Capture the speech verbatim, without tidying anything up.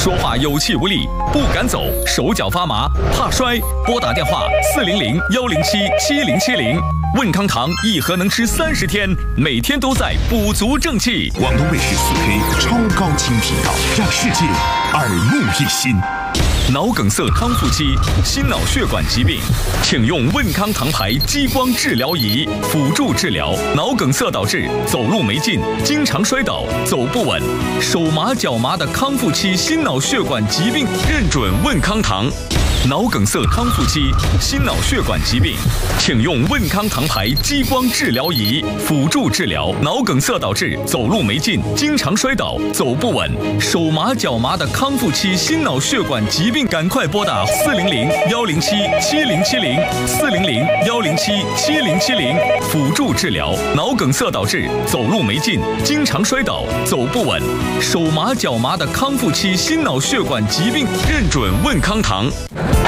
说话有气无力，不敢走，手脚发麻，怕摔，拨打电话四零零幺零七七零七零。问康堂一盒能吃三十天，每天都在补足正气。 广东卫视四 K 超高清频道，让世界耳目一新。 脑梗塞康复期，心脑血管疾病，请用问康堂牌激光治疗仪辅助治疗。脑梗塞导致走路没劲，经常摔倒，走不稳，手麻脚麻的康复期心脑血管疾病，认准问康堂。脑梗塞康复期，心脑血管疾病，请用问康堂牌激光治疗仪辅助治疗。脑梗塞导致走路没劲，经常摔倒，走不稳，手麻脚麻的康复期心脑血管疾病，赶快拨打四零零幺零七七零七零四零零幺零七七零七零辅助治疗。脑梗塞导致走路没劲，经常摔倒，走不稳，手麻脚麻的康复期心脑血管疾病，认准问康堂。